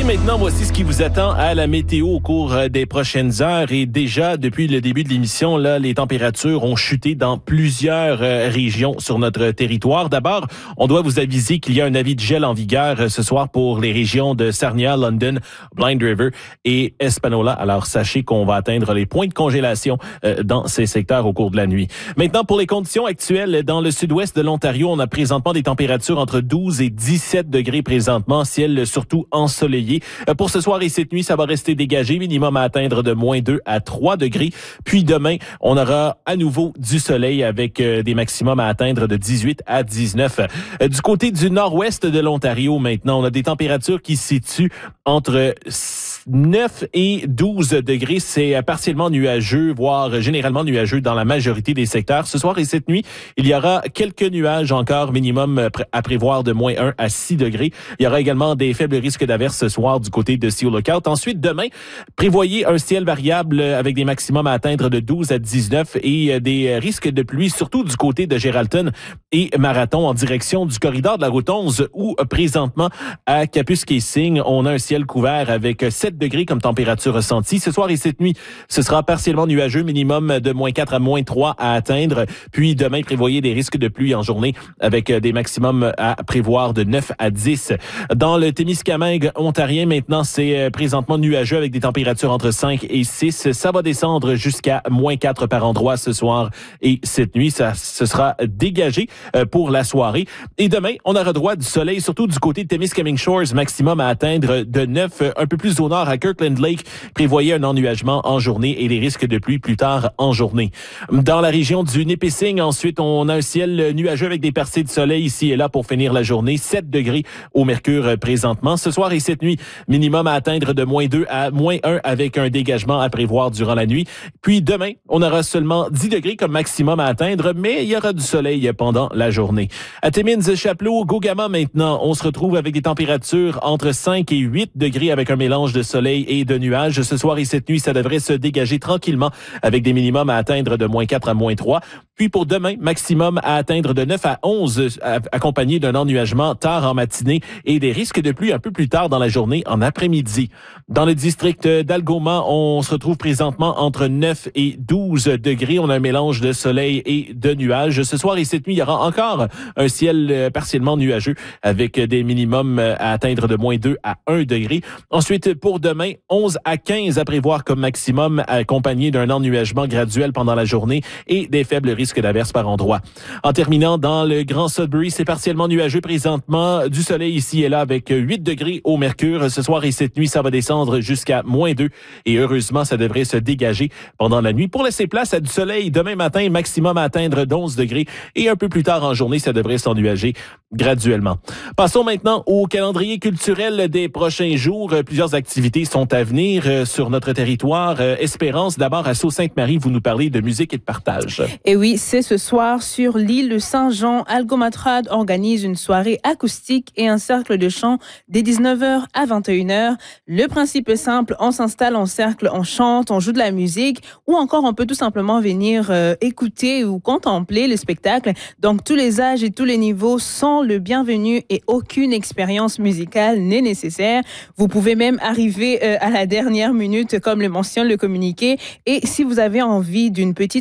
Et maintenant, voici ce qui vous attend à la météo au cours des prochaines heures. Et déjà, depuis le début de l'émission, là, les températures ont chuté dans plusieurs régions sur notre territoire. D'abord, on doit vous aviser qu'il y a un avis de gel en vigueur ce soir pour les régions de Sarnia, London, Blind River et Espanola. Alors, sachez qu'on va atteindre les points de congélation dans ces secteurs au cours de la nuit. Maintenant, pour les conditions actuelles, dans le sud-ouest de l'Ontario, on a présentement des températures entre 12 et 17 degrés présentement, ciel surtout ensoleillé. Pour ce soir et cette nuit, ça va rester dégagé, minimum à atteindre de moins 2 à 3 degrés. Puis demain, on aura à nouveau du soleil avec des maximums à atteindre de 18 à 19. Du côté du nord-ouest de l'Ontario, maintenant, on a des températures qui se situent entre 9 et 12 degrés. C'est partiellement nuageux, voire généralement nuageux dans la majorité des secteurs. Ce soir et cette nuit, il y aura quelques nuages encore, minimum à prévoir de moins 1 à 6 degrés. Il y aura également des faibles risques d'averses ce soir du côté de Sea Lookout. Ensuite, demain, prévoyez un ciel variable avec des maximums à atteindre de 12 à 19 et des risques de pluie, surtout du côté de Geraldton et Marathon en direction du corridor de la route 11 où présentement à Kapuskasing, on a un ciel couvert avec 7 degrés comme température ressentie. Ce soir et cette nuit, ce sera partiellement nuageux, minimum de moins 4 à moins 3 à atteindre. Puis demain, prévoyez des risques de pluie en journée avec des maximums à prévoir de 9 à 10. Dans le Témiscamingue ontarien, maintenant, c'est présentement nuageux avec des températures entre 5 et 6. Ça va descendre jusqu'à moins 4 par endroit ce soir et cette nuit. Ça se sera dégagé pour la soirée. Et demain, on aura droit du soleil, surtout du côté de Témiscamingue Shores, maximum à atteindre de 9, un peu plus au nord à Kirkland Lake. Prévoyez un ennuagement en journée et des risques de pluie plus tard en journée. Dans la région du Nipissing, ensuite, on a un ciel nuageux avec des percées de soleil ici et là pour finir la journée. 7 degrés au mercure présentement. Ce soir et cette nuit, minimum à atteindre de moins 2 à moins 1 avec un dégagement à prévoir durant la nuit. Puis demain, on aura seulement 10 degrés comme maximum à atteindre, mais il y aura du soleil pendant la journée. À Timmins, Chapleau, Gogama maintenant, on se retrouve avec des températures entre 5 et 8 degrés avec un mélange de soleil et de nuages. Ce soir et cette nuit, ça devrait se dégager tranquillement avec des minimums à atteindre de moins 4 à moins 3. Puis pour demain, maximum à atteindre de 9 à 11, accompagné d'un ennuagement tard en matinée et des risques de pluie un peu plus tard dans la journée en après-midi. Dans le district d'Algoma, on se retrouve présentement entre 9 et 12 degrés. On a un mélange de soleil et de nuages. Ce soir et cette nuit, il y aura encore un ciel partiellement nuageux avec des minimums à atteindre de moins 2 à 1 degré. Ensuite, pour demain, 11 à 15 à prévoir comme maximum, accompagné d'un ennuagement graduel pendant la journée et des faibles risques d'averses par endroit. En terminant, dans le Grand Sudbury, c'est partiellement nuageux présentement, du soleil ici et là avec 8 degrés au mercure. Ce soir et cette nuit, ça va descendre jusqu'à moins 2 et heureusement, ça devrait se dégager pendant la nuit pour laisser place à du soleil demain matin, maximum à atteindre d'11 degrés et un peu plus tard en journée, ça devrait s'ennuager graduellement. Passons maintenant au calendrier culturel des prochains jours. Plusieurs activités sont à venir sur notre territoire. Espérance, d'abord à Sault-Sainte-Marie, vous nous parlez de musique et de partage. Et oui, c'est ce soir sur l'île Saint-Jean. Algomatrad organise une soirée acoustique et un cercle de chant dès 19h à 21h. Le principe est simple, on s'installe en cercle, on chante, on joue de la musique ou encore on peut tout simplement venir écouter ou contempler le spectacle. Donc tous les âges et tous les niveaux sont le bienvenu et aucune expérience musicale n'est nécessaire. Vous pouvez même arriver à la dernière minute comme le mentionne le communiqué et si vous avez envie d'une petite